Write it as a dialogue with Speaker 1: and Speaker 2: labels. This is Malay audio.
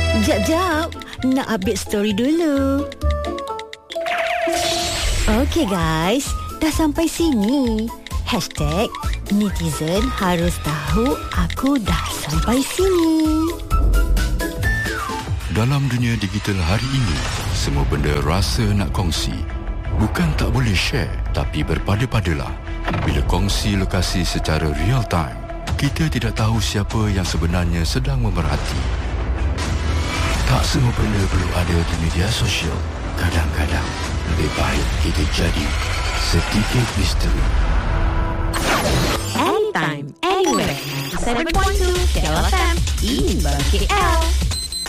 Speaker 1: Jap, nak update story dulu. Okey guys, dah sampai sini. #netizen harus tahu aku dah sampai sini.
Speaker 2: Dalam dunia digital hari ini, semua benda rasa nak kongsi. Bukan tak boleh share, tapi berpada-padalah. Bila kongsi lokasi secara real time, kita tidak tahu siapa yang sebenarnya sedang memerhati. Tak semua benda perlu ada di media sosial. Kadang-kadang, lebih baik kita jadi sedikit misteri.
Speaker 3: Anytime, anywhere. 7.2 KL FM. Ini KL.